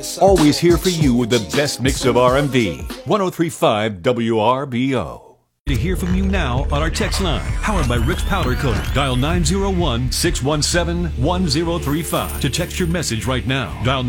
Always here for you with the best mix of R&B. 103.5 WRBO. To hear from you now on our text line, powered by Rick's Powder Coating. Dial 901-617-1035 to text your message right now. Dial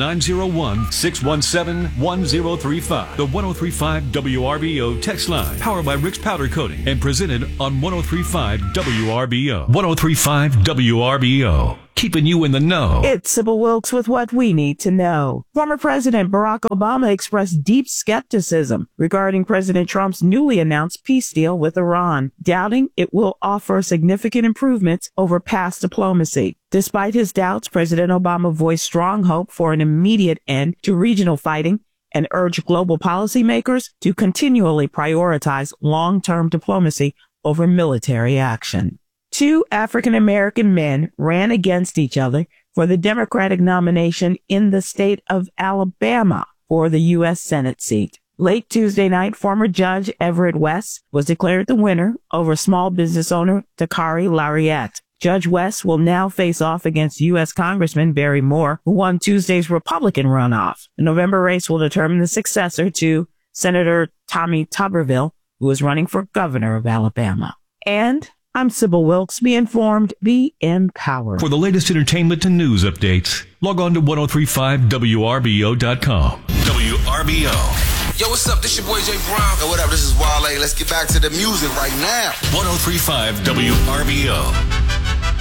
901-617-1035. The 103.5 WRBO text line, powered by Rick's Powder Coating, and presented on 103.5 WRBO. 103.5 WRBO. Keeping you in the know. It's Sybil Wilkes with what we need to know. Former President Barack Obama expressed deep skepticism regarding President Trump's newly announced peace deal with Iran, doubting it will offer significant improvements over past diplomacy. Despite his doubts, President Obama voiced strong hope for an immediate end to regional fighting and urged global policymakers to continually prioritize long-term diplomacy over military action. Two African-American men ran against each other for the Democratic nomination in the state of Alabama for the U.S. Senate seat. Late Tuesday night, former Judge Everett West was declared the winner over small business owner Takari Lariat. Judge West will now face off against U.S. Congressman Barry Moore, who won Tuesday's Republican runoff. The November race will determine the successor to Senator Tommy Tuberville, who is running for governor of Alabama. And I'm Sybil Wilkes. Be informed, be empowered. For the latest entertainment and news updates, log on to 1035WRBO.com. WRBO. Yo, what's up? This your boy Jay Brown. Yo, what up? This is Wale. Let's get back to the music right now. 1035 WRBO.